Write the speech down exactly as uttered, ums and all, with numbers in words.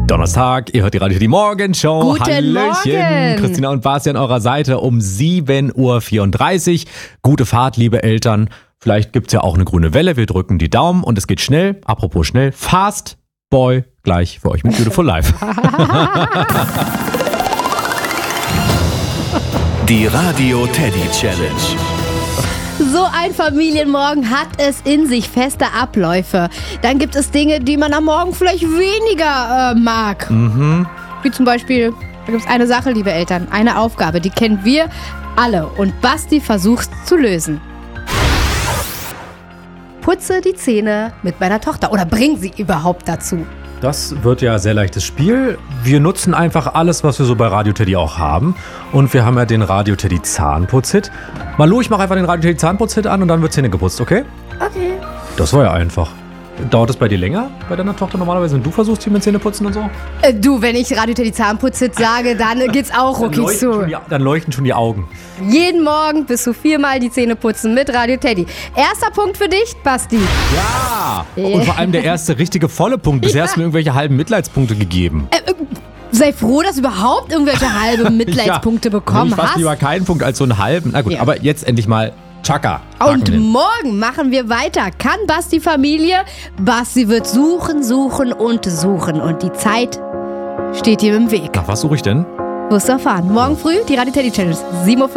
Donnerstag, ihr hört die Radio Teddy Morgenshow. Guten Hallöchen. Morgen. Christina und Basti an eurer Seite um sieben Uhr vierunddreißig. Gute Fahrt, liebe Eltern. Vielleicht gibt's ja auch eine grüne Welle. Wir drücken die Daumen und es geht schnell. Apropos schnell. Fast Boy gleich für euch mit Beautiful Life. Die Radio Teddy Challenge. So ein Familienmorgen hat es in sich, feste Abläufe. Dann gibt es Dinge, die man am Morgen vielleicht weniger äh, mag. Mhm. Wie zum Beispiel, da gibt es eine Sache, liebe Eltern, eine Aufgabe, die kennen wir alle. Und Basti versucht zu lösen. Putze die Zähne mit meiner Tochter oder bring sie überhaupt dazu. Das wird ja ein sehr leichtes Spiel. Wir nutzen einfach alles, was wir so bei Radio Teddy auch haben. Und wir haben ja den Radio Teddy Zahnputz-Hit. Malu, ich mache einfach den Radio Teddy Zahnputz-Hit an und dann wird Zähne geputzt, okay? Okay. Das war ja einfach. Dauert es bei dir länger, bei deiner Tochter normalerweise, wenn du versuchst, hier mit Zähne putzen und so? Äh, du, wenn ich Radio Teddy Zahnputz-Hit sage, dann geht's auch Dann ruckig leuchten, schon zu. die, dann leuchten schon die Augen. Jeden Morgen bis zu viermal die Zähne putzen mit Radio Teddy. Erster Punkt für dich, Basti. Ja! Und vor allem der erste richtige volle Punkt. Bisher hast du mir irgendwelche halben Mitleidspunkte gegeben. Äh, äh, sei froh, dass du überhaupt irgendwelche halbe Mitleidspunkte bekommen ich fast hast. lieber keinen Punkt als so einen halben. Na gut, Ja. aber jetzt endlich mal Chaka. Und morgen machen wir weiter. Kann Basti Familie? Basti wird suchen, suchen und suchen. Und die Zeit steht ihm im Weg. Nach was suche ich denn? Wirst du erfahren. Morgen früh die Radio Teddy Challenge. sieben Uhr